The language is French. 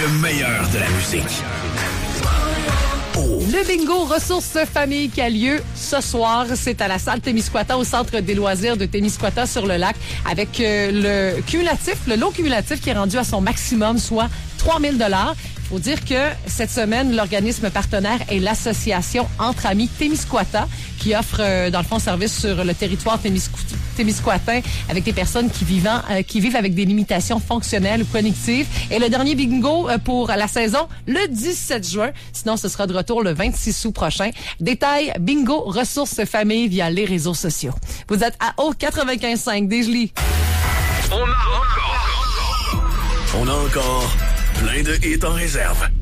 Le meilleur de la musique. Le bingo ressources famille qui a lieu ce soir, c'est à la salle Témiscouata au centre des loisirs de Témiscouata sur le lac avec le lot cumulatif qui est rendu à son maximum, soit 3 000 $. Faut dire que cette semaine, l'organisme partenaire est l'association Entre Amis Témiscouata qui offre, dans le fond, service sur le territoire témiscouatin avec des personnes qui vivent avec des limitations fonctionnelles ou cognitives. Et le dernier bingo pour la saison, le 17 juin. Sinon, ce sera de retour le 26 août prochain. Détail, bingo ressources famille via les réseaux sociaux. Vous êtes à Haut 95.5 Desjolies. On a encore plein de hits en réserve.